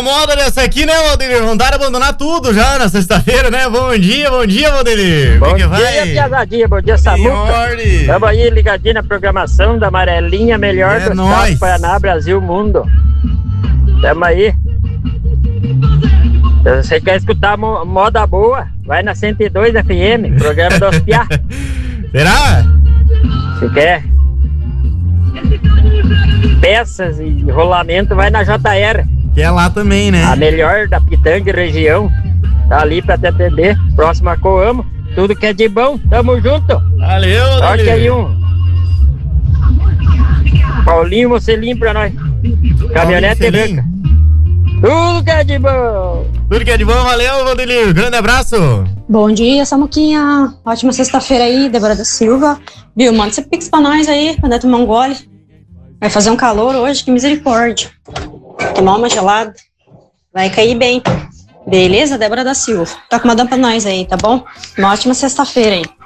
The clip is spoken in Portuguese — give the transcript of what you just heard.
moda dessa aqui, né, Valdelir? Vontade de abandonar tudo já na sexta-feira, né? Bom dia, Valdelir. Bom dia, Piazadinha, bom dia, Samuca. Estamos aí ligadinho na programação da Amarelinha, melhor do estado, Paraná, Brasil, mundo. Estamos aí. Se você quer escutar moda boa, vai na 102 FM, programa dos Piá. Será? Se quer peças e rolamento, vai na JR. Que é lá também, né? A melhor da Pitanga região. Tá ali pra te atender. Próxima a Coamo. Tudo que é de bom, tamo junto. Valeu, Toque aí Paulinho Mocelinho pra nós. Caminhonete branca. Tudo que é de bom. Tudo que é de bom, valeu, Valdelir. Grande abraço. Bom dia, Samuquinha. Ótima sexta-feira aí, Débora da Silva. Viu, manda esse pix pra nós aí, pra dentro do Mongole. Vai fazer um calor hoje, que misericórdia. Tomar uma gelada. Vai cair bem. Beleza, Débora da Silva? Tá com uma pra nós aí, tá bom? Uma ótima sexta-feira aí.